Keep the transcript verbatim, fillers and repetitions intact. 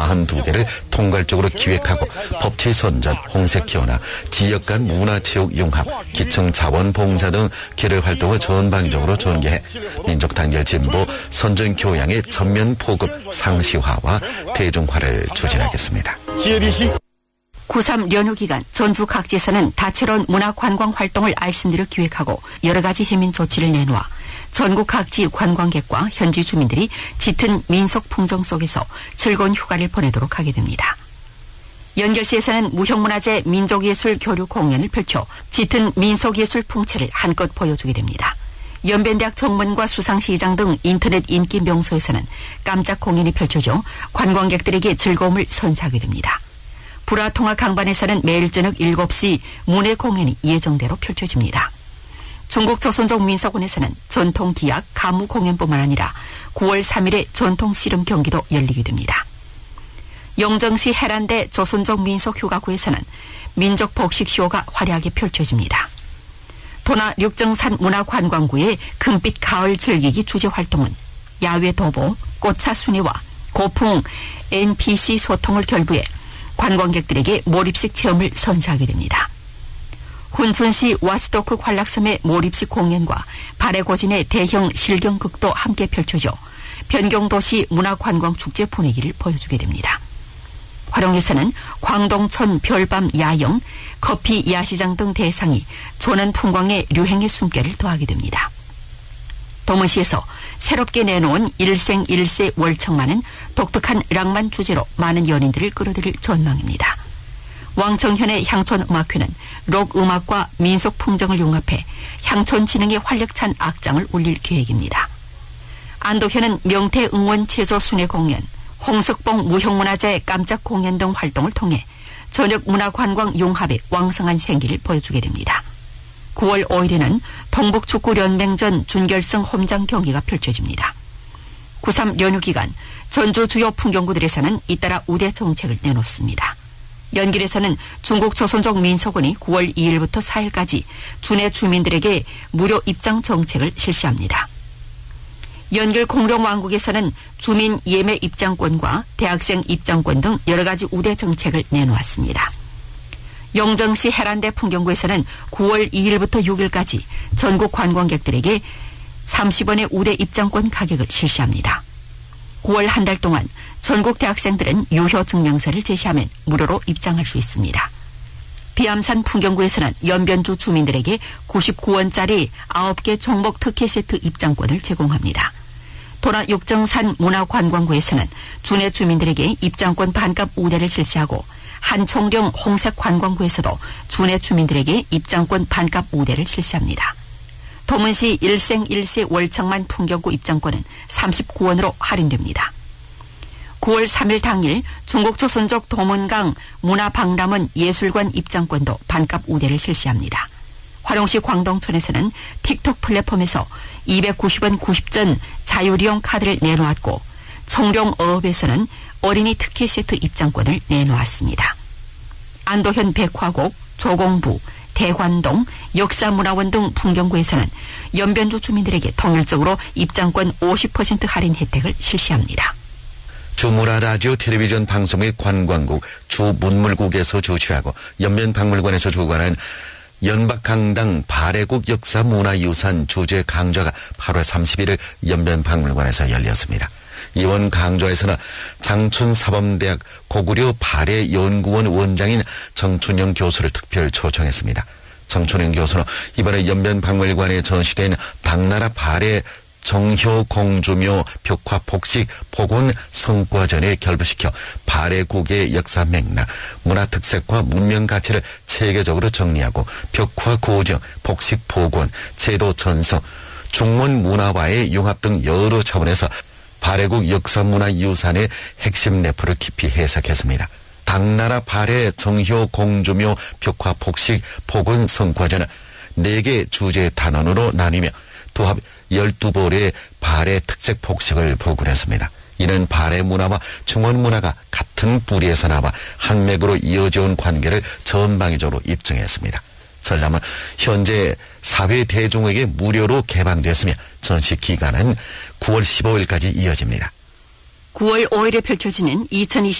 사십이 개를 통괄적으로 기획하고 법치 선전, 홍색 기원화, 지역 간 문화체육 융합, 기층 자원 봉사 등 계열 활동을 전방위적으로 전개해 민족 단결 진보, 선전 교양의 전면 포급 상시화와 대중화를 추진하겠습니다. 구삼 연휴 기간 전주 각지에서는 다채로운 문화관광 활동을 알심들여 기획하고 여러 가지 해민 조치를 내놓아 전국 각지 관광객과 현지 주민들이 짙은 민속 풍경 속에서 즐거운 휴가를 보내도록 하게 됩니다. 연결시에서는 무형문화재 민족예술 교류 공연을 펼쳐 짙은 민속예술 풍채를 한껏 보여주게 됩니다. 연변대학 정문과 수상시장 등 인터넷 인기 명소에서는 깜짝 공연이 펼쳐져 관광객들에게 즐거움을 선사하게 됩니다. 불화통화 강반에서는 매일 저녁 일곱 시 문예 공연이 예정대로 펼쳐집니다. 중국 조선족 민속원에서는 전통 기악 가무 공연뿐만 아니라 구월 삼일에 전통 씨름 경기도 열리게 됩니다. 영정시 해란대 조선족 민속 휴가구에서는 민족 복식쇼가 화려하게 펼쳐집니다. 도나 육정산 문화관광구의 금빛 가을 즐기기 주제 활동은 야외 도보, 꽃차 순회와 고풍 엔피씨 소통을 결부해 관광객들에게 몰입식 체험을 선사하게 됩니다. 훈춘시 와스도크 관락섬의 몰입식 공연과 발해고진의 대형 실경극도 함께 펼쳐져 변경도시 문화관광축제 분위기를 보여주게 됩니다. 화룡에서는 광동천 별밤 야영, 커피 야시장 등 대상이 조는 풍광의 류행의 숨결을 더하게 됩니다. 도문시에서 새롭게 내놓은 일생일세 월청만은 독특한 낭만 주제로 많은 연인들을 끌어들일 전망입니다. 왕청현의 향촌음악회는 록음악과 민속풍정을 융합해 향촌지능의 활력찬 악장을 울릴 계획입니다. 안도현은 명태응원 체조 순회 공연, 홍석봉 무형문화재 깜짝 공연 등 활동을 통해 전역 문화관광 융합의 왕성한 생기를 보여주게 됩니다. 구월 오일에는 동북축구연맹전 준결승 홈장 경기가 펼쳐집니다. 구삼 연휴 기간 전주 주요 풍경구들에서는 잇따라 우대 정책을 내놓습니다. 연길에서는 중국 조선족 민속원이 구월 이일부터 사일까지 주내 주민들에게 무료 입장 정책을 실시합니다. 연길 공룡왕국에서는 주민 예매 입장권과 대학생 입장권 등 여러 가지 우대 정책을 내놓았습니다. 영정시 해란대 풍경구에서는 구월 이일부터 육일까지 전국 관광객들에게 삼십 원의 우대 입장권 가격을 실시합니다. 구월 한 달 동안 전국 대학생들은 유효 증명서를 제시하면 무료로 입장할 수 있습니다. 비암산 풍경구에서는 연변주 주민들에게 구십구 원짜리 아홉 개 종목 특혜 세트 입장권을 제공합니다. 도나 육정산 문화관광구에서는 주내 주민들에게 입장권 반값 우대를 실시하고 한총령 홍색 관광구에서도 주내 주민들에게 입장권 반값 우대를 실시합니다. 도문시 일생일세 월청만 풍경구 입장권은 삼십구 원으로 할인됩니다. 구월 삼일 당일 중국 조선족 도문강 문화박람원 예술관 입장권도 반값 우대를 실시합니다. 화룡시 광동촌에서는 틱톡 플랫폼에서 이백구십 원 구십 전 자유이용 카드를 내놓았고 청룡어업에서는 어린이 특혜 세트 입장권을 내놓았습니다. 안도현 백화곡, 조공부, 대관동, 역사문화원 등 풍경구에서는 연변주 주민들에게 통일적으로 입장권 오십 퍼센트 할인 혜택을 실시합니다. 주문화라디오 텔레비전 방송의 관광국 주문물국에서 주최하고 연변박물관에서 주관한 연박강당 발해국 역사문화유산 주제 강좌가 팔월 삼십일일 연변박물관에서 열렸습니다. 이번 강좌에서는 장춘사범대학 고구려 발해연구원 원장인 정춘영 교수를 특별 초청했습니다. 정춘영 교수는 이번에 연변박물관에 전시된 당나라 발해 정효 공주묘 벽화 복식 복원 성과전에 결부시켜 발해국의 역사 맥락, 문화 특색과 문명 가치를 체계적으로 정리하고 벽화 고증, 복식 복원, 제도 전성, 중문 문화와의 융합 등 여러 차원에서 발해국 역사문화유산의 핵심 내포를 깊이 해석했습니다. 당나라 발해 정효 공주묘 벽화 복식 복원 성과전은 네 개 주제 단원으로 나뉘며 도합 열두 벌의 발해 특색 복식을 복원했습니다. 이는 발해 문화와 중원 문화가 같은 뿌리에서 나와 한 맥으로 이어져온 관계를 전방위적으로 입증했습니다. 전람은 현재 사회 대중에게 무료로 개방됐으며 전시 기간은 구월 십오일까지 이어집니다. 구월 오일에 펼쳐지는 이천이십